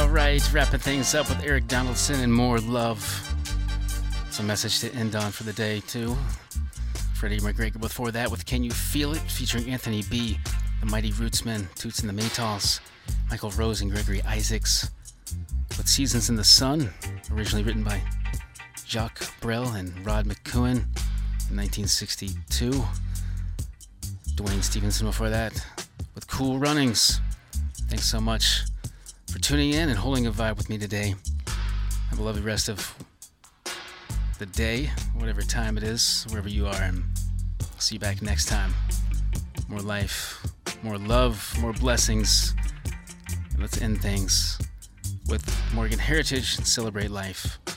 Alright, wrapping things up with Eric Donaldson and More Love. It's a message to end on for the day, too. Freddie McGregor before that with Can You Feel It? Featuring Anthony B., the Mighty Rootsmen, Toots and the Maytals, Michael Rose and Gregory Isaacs. With Seasons in the Sun, originally written by Jacques Brel and Rod McCuen in 1962. Dwayne Stevenson before that with Cool Runnings. Thanks so much for tuning in and holding a vibe with me today. Have a lovely rest of the day, whatever time it is, wherever you are, and I'll see you back next time. More life, more love, more blessings, and let's end things with Morgan Heritage and celebrate life.